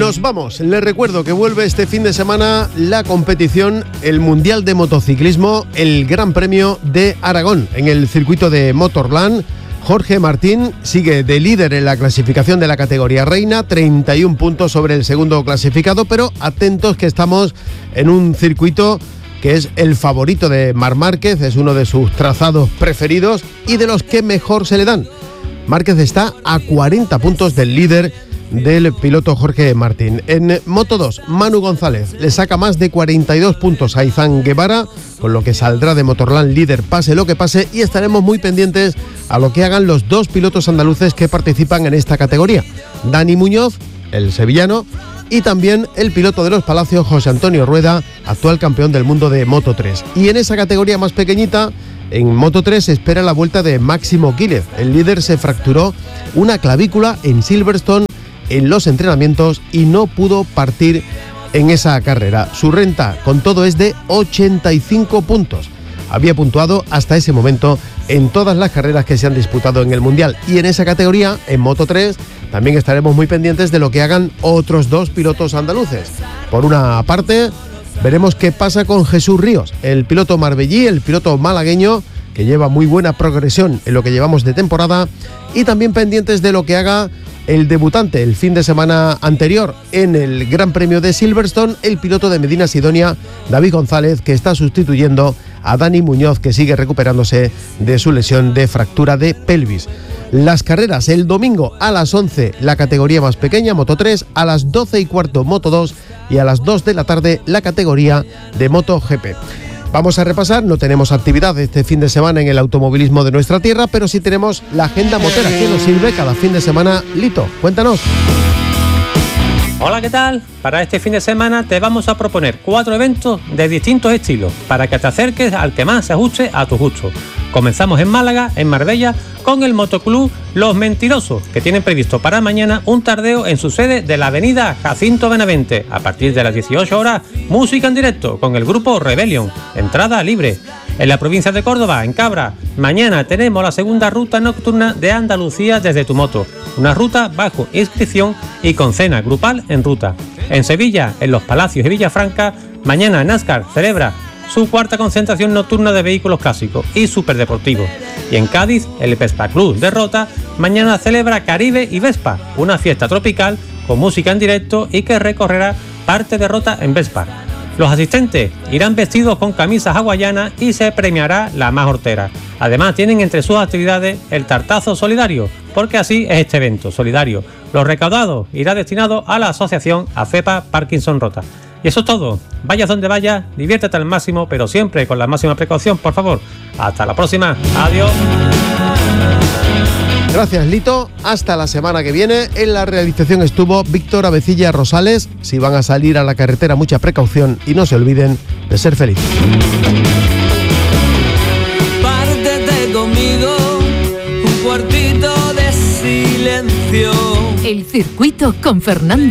Nos vamos. Les recuerdo que vuelve este fin de semana la competición, el Mundial de Motociclismo, el Gran Premio de Aragón. En el circuito de Motorland, Jorge Martín sigue de líder en la clasificación de la categoría reina, 31 puntos sobre el segundo clasificado, pero atentos que estamos en un circuito que es el favorito de Marc Márquez, es uno de sus trazados preferidos y de los que mejor se le dan. Márquez está a 40 puntos del líder del piloto Jorge Martín. En Moto 2, Manu González le saca más de 42 puntos a Izan Guevara, con lo que saldrá de Motorland líder pase lo que pase, y estaremos muy pendientes a lo que hagan los dos pilotos andaluces que participan en esta categoría. Dani Muñoz, el sevillano, y también el piloto de los Palacios, José Antonio Rueda, actual campeón del mundo de Moto 3. Y en esa categoría más pequeñita, en Moto 3 se espera la vuelta de Máximo Quílez. El líder se fracturó una clavícula en Silverstone en los entrenamientos y no pudo partir en esa carrera. Su renta con todo es de 85 puntos. Había puntuado hasta ese momento en todas las carreras que se han disputado en el Mundial. Y en esa categoría, en Moto 3, también estaremos muy pendientes de lo que hagan otros dos pilotos andaluces. Por una parte, veremos qué pasa con Jesús Ríos, el piloto marbellí, el piloto malagueño, que lleva muy buena progresión en lo que llevamos de temporada, y también pendientes de lo que haga el debutante el fin de semana anterior en el Gran Premio de Silverstone, el piloto de Medina Sidonia, David González, que está sustituyendo a Dani Muñoz, que sigue recuperándose de su lesión de fractura de pelvis. Las carreras el domingo a las 11, la categoría más pequeña, Moto 3, a las 12:15, Moto 2, y a las 2 de la tarde, la categoría de Moto GP. Vamos a repasar, no tenemos actividad este fin de semana en el automovilismo de nuestra tierra, pero sí tenemos la agenda motera que nos sirve cada fin de semana. Lito, cuéntanos. Hola, ¿qué tal? Para este fin de semana te vamos a proponer 4 eventos de distintos estilos para que te acerques al que más se ajuste a tu gusto. Comenzamos en Málaga, en Marbella, con el Motoclub Los Mentirosos, que tienen previsto para mañana un tardeo en su sede de la avenida Jacinto Benavente. A partir de las 18 horas, música en directo con el grupo Rebellion, entrada libre. En la provincia de Córdoba, en Cabra, mañana tenemos la segunda ruta nocturna de Andalucía desde tu moto, una ruta bajo inscripción y con cena grupal en ruta. En Sevilla, en los Palacios y Villafranca, mañana NASCAR celebra su cuarta concentración nocturna de vehículos clásicos y superdeportivos. Y en Cádiz, el Vespa Club de Rota mañana celebra Caribe y Vespa, una fiesta tropical con música en directo y que recorrerá parte de Rota en Vespa. Los asistentes irán vestidos con camisas hawaianas y se premiará la más hortera. Además, tienen entre sus actividades el tartazo solidario, porque así es este evento solidario. Lo recaudado irá destinado a la asociación AFEPA Parkinson Rota. Y eso es todo. Vayas donde vayas, diviértete al máximo, pero siempre con la máxima precaución, por favor. Hasta la próxima. Adiós. Gracias, Lito. Hasta la semana que viene. En la realización estuvo Víctor Avecilla Rosales. Si van a salir a la carretera, mucha precaución y no se olviden de ser felices. Pártete conmigo, un cuartito de silencio. El circuito con Fernando